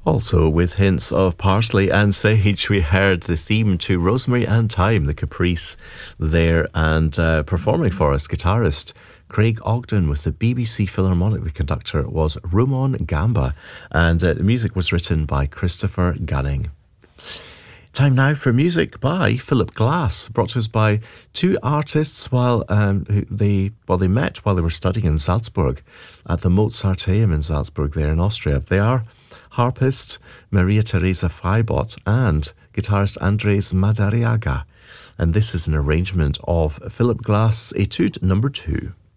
Also, with hints of parsley and sage, we heard the theme to Rosemary and Thyme, the Caprice there, and performing for us, guitarist Craig Ogden with the BBC Philharmonic. The conductor was Rumon Gamba, and the music was written by Christopher Gunning. Time now for music by Philip Glass, brought to us by two artists while they met while they were studying in Salzburg at the Mozarteum in Salzburg there in Austria. They are harpist Maria Teresa Freibott and guitarist Andres Madariaga. And this is an arrangement of Philip Glass' Etude No. 2.